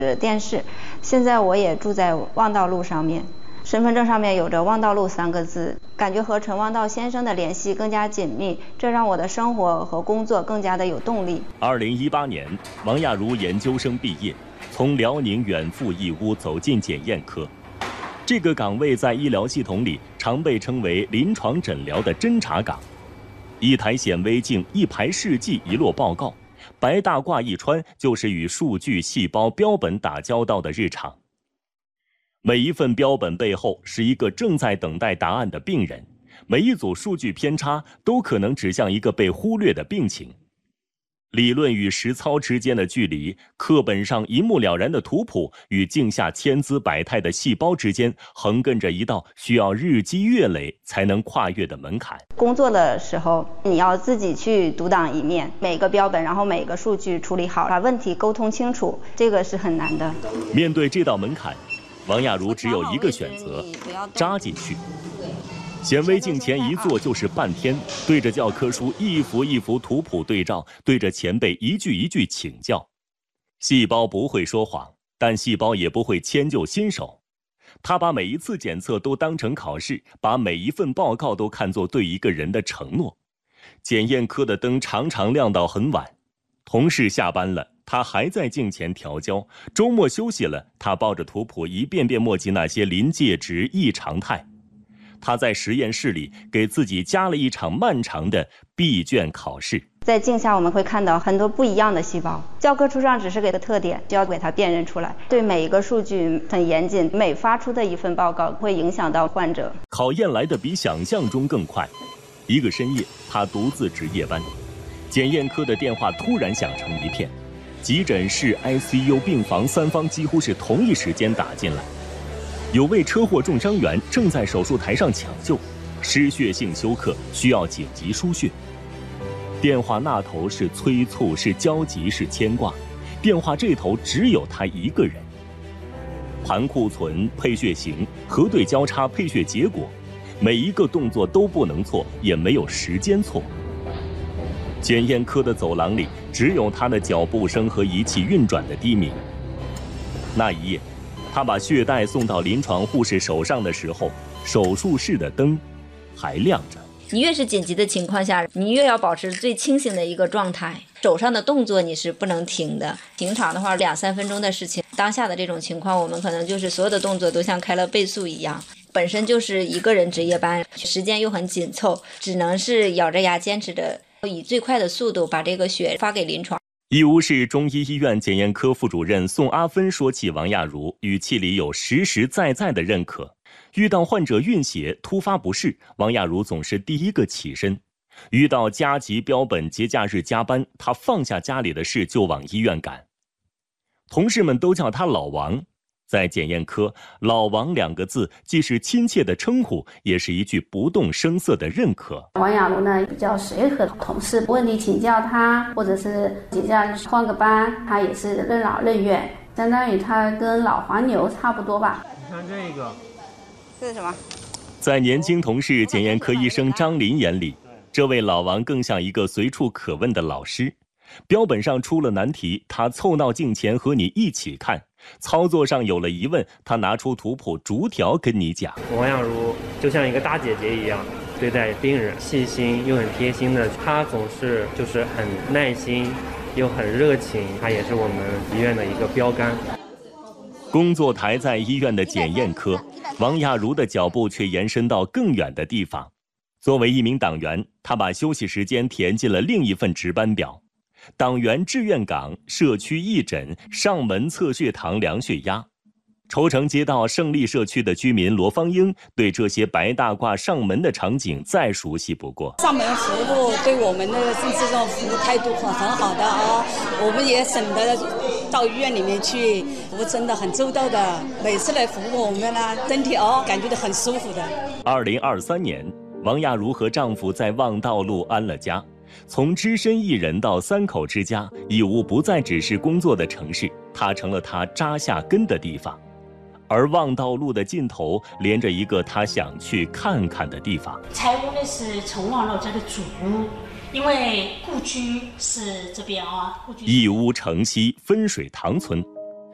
电视。现在我也住在望道路上面，身份证上面有着望道路3个字，感觉和陈望道先生的联系更加紧密，这让我的生活和工作更加的有动力。 2018年，王亚茹研究生毕业，从辽宁远赴义乌走进检验科。这个岗位在医疗系统里常被称为临床诊疗的侦查岗。一台显微镜，一排试剂，一摞报告，白大褂一穿，就是与数据、细胞、标本打交道的日常。每一份标本背后是一个正在等待答案的病人，每一组数据偏差都可能指向一个被忽略的病情。理论与实操之间的距离，课本上一目了然的图谱与镜下千姿百态的细胞之间，横亘着一道需要日积月累才能跨越的门槛。 工作的时候，你要自己去独当一面，每个标本，然后每个数据处理好，把问题沟通清楚，这个是很难的。 面对这道门槛，王亚茹只有一个选择：扎进去。显微镜前一坐就是半天，对着教科书一幅一幅图谱对照，对着前辈一句一句请教。细胞不会说谎，但细胞也不会迁就新手。他把每一次检测都当成考试，把每一份报告都看作对一个人的承诺。检验科的灯常常亮到很晚，同事下班了，他还在镜前调焦；周末休息了，他抱着图谱一遍遍墨迹那些临界值、异常态。他在实验室里给自己加了一场漫长的闭卷考试。 在镜下我们会看到很多不一样的细胞，教科书上只是给的特点，就要给它辨认出来。对每一个数据很严谨，每发出的一份报告会影响到患者。 考验来得比想象中更快。一个深夜，他独自值夜班，检验科的电话突然响成一片，急诊室、ICU、病房三方几乎是同一时间打进来。有位车祸重伤员正在手术台上抢救，失血性休克，需要紧急输血。电话那头是催促，是焦急，是牵挂，电话这头只有他一个人。盘库存、配血型、核对交叉、配血结果，每一个动作都不能错，也没有时间错。检验科的走廊里只有他的脚步声和仪器运转的低鸣。那一夜，他把血袋送到临床护士手上的时候，手术室的灯还亮着。 你越是紧急的情况下，你越要保持最清醒的一个状态，手上的动作你是不能停的。平常的话2-3分钟的事情，当下的这种情况，我们可能就是所有的动作都像开了倍速一样。本身就是一个人值夜班，时间又很紧凑，只能是咬着牙坚持着，以最快的速度把这个血发给临床。 义乌市中医医院检验科副主任宋阿芬说起王亚茹，语气里有实实在在的认可。遇到患者晕血、突发不适，王亚茹总是第一个起身。遇到加急标本、节假日加班，他放下家里的事就往医院赶。同事们都叫他老王。在检验科，老王2个字既是亲切的称呼，也是一句不动声色的认可。 王亚茹呢比较随和，同事问题请教他，或者是节假日换个班，他也是任劳任怨，相当于他跟老黄牛差不多吧。 你看这个， 这是什么？ 在年轻同事检验科医生张林眼里，这位老王更像一个随处可问的老师。标本上出了难题，他凑到镜前和你一起看。操作上有了疑问，他拿出图谱逐条跟你讲。 王亚茹就像一个大姐姐一样对待病人，细心又很贴心的。她总是就是很耐心又很热情，她也是我们医院的一个标杆。 工作台在医院的检验科，王亚茹的脚步却延伸到更远的地方。作为一名党员，他把休息时间填进了另一份值班表。党员志愿岗、社区义诊、上门测血糖、量血压。愁城街道胜利社区的居民罗芳英对这些白大褂上门的场景再熟悉不过。 上门服务对我们的这种服务态度很好的啊，我们也省得到医院里面去，服务真的很周到的，每次来服务我们呢，身体感觉到很舒服的。 2023年，王亚茹和丈夫在望道路安了家。从只身一人到3口之家，义乌不再只是工作的城市，它成了他扎下根的地方。而望道路的尽头连着一个他想去看看的地方。 财屋呢是陈望道这个主屋，因为故居是这边啊。 义乌城西分水塘村，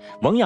王亚